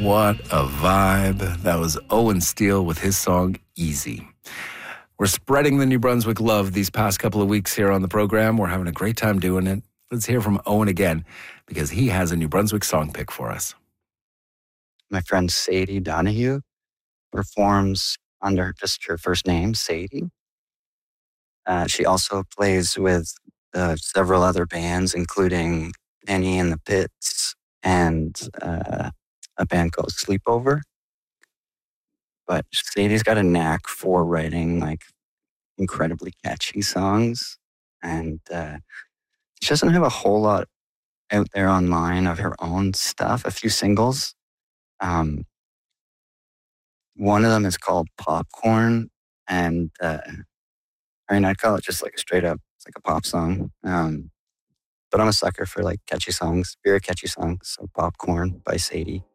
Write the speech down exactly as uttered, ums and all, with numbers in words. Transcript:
What a vibe. That was Owen Steele with his song, Easy. We're spreading the New Brunswick love these past couple of weeks here on the program. We're having a great time doing it. Let's hear from Owen again, because he has a New Brunswick song pick for us. My friend Sadie Donahue performs under just her first name, Sadie. Uh, she also plays with uh, several other bands, including Penny and the Pits and uh, a band called Sleepover. But Sadie's got a knack for writing like incredibly catchy songs, and uh, she doesn't have a whole lot out there online of her own stuff. A few singles. Um, one of them is called Popcorn, and uh, I mean, I'd call it just like a straight up, it's like a pop song. Um, but I'm a sucker for like catchy songs, very catchy songs. So Popcorn by Sadie.